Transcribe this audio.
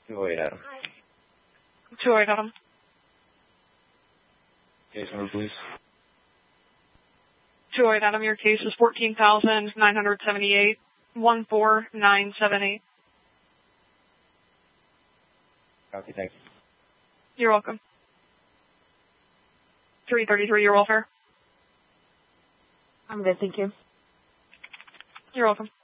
208 Adam. 208 Adam. Case number, please. 208 Adam, your case is 14,978, 14978. Copy, thank you. You're welcome. 333, your welfare. I'm good, thank you. You're welcome.